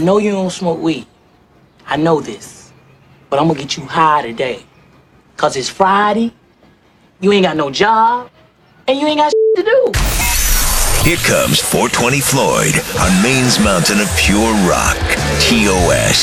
know you don't smoke weed. I know this. But I'm gonna get you high today. Cause it's Friday, you ain't got no job, and you ain't got shit to do. Here comes 420 Floyd on Maine's mountain of pure rock, TOS.